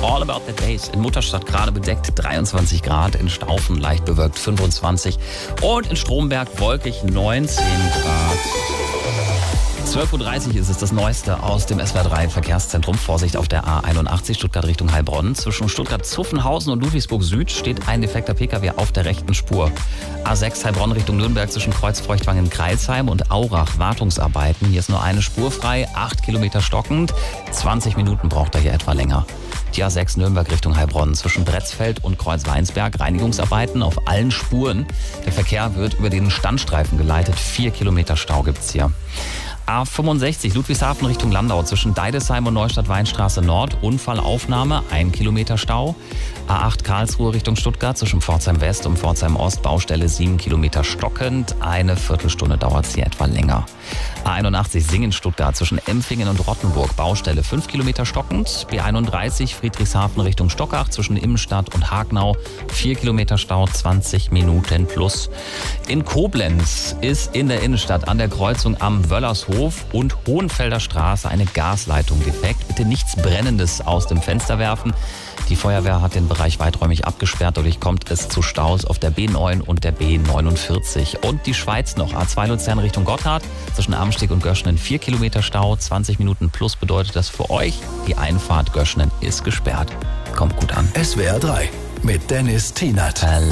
All About the Days. In Mutterstadt gerade bedeckt 23 Grad, in Staufen leicht bewölkt 25 und in Stromberg wolkig 19 Grad. 12.30 Uhr ist es, das Neueste aus dem SWR3 Verkehrszentrum. Vorsicht auf der A81 Stuttgart Richtung Heilbronn. Zwischen Stuttgart-Zuffenhausen und Ludwigsburg Süd steht ein defekter Pkw auf der rechten Spur. A6 Heilbronn Richtung Nürnberg zwischen Kreuzfeuchtwangen-Kreilsheim und Aurach Wartungsarbeiten. Hier ist nur eine Spur frei, 8 Kilometer stockend. 20 Minuten braucht er hier etwa länger. Die A6 Nürnberg Richtung Heilbronn zwischen Bretzfeld und Kreuzweinsberg. Reinigungsarbeiten auf allen Spuren. Der Verkehr wird über den Standstreifen geleitet. 4 Kilometer Stau gibt's hier. A65 Ludwigshafen Richtung Landau zwischen Deidesheim und Neustadt-Weinstraße Nord. Unfallaufnahme, 1 Kilometer Stau. A8 Karlsruhe Richtung Stuttgart zwischen Pforzheim West und Pforzheim Ost. Baustelle 7 Kilometer stockend. Eine Viertelstunde dauert es hier etwa länger. A81 Singen Stuttgart zwischen Empfingen und Rottenburg. Baustelle 5 Kilometer stockend. B31 Friedrichshafen Richtung Stockach zwischen Immenstadt und Hagnau. 4 Kilometer Stau, 20 Minuten plus. In Koblenz ist in der Innenstadt an der Kreuzung am Wöllershof und Hohenfelder Straße eine Gasleitung defekt. Bitte nichts Brennendes aus dem Fenster werfen. Die Feuerwehr hat den Bereich weiträumig abgesperrt. Dadurch kommt es zu Staus auf der B9 und der B49. Und die Schweiz noch. A2 Luzern Richtung Gotthard. Zwischen Amsteg und Göschenen 4 Kilometer Stau. 20 Minuten plus bedeutet das für euch. Die Einfahrt Göschenen ist gesperrt. Kommt gut an. SWR3 mit Dennis Tienert.